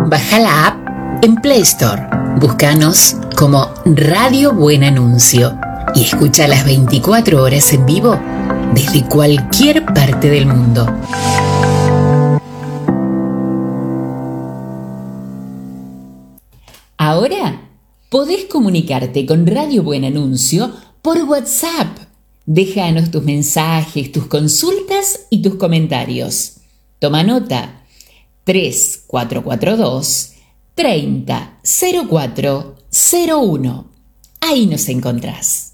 Baja la app en Play Store. Búscanos como Radio Buen Anuncio y escucha las 24 horas en vivo desde cualquier parte del mundo. Ahora podés comunicarte con Radio Buen Anuncio por WhatsApp. Déjanos tus mensajes, tus consultas y tus comentarios. Toma nota: 3442 30 04 01. Ahí nos encontrás.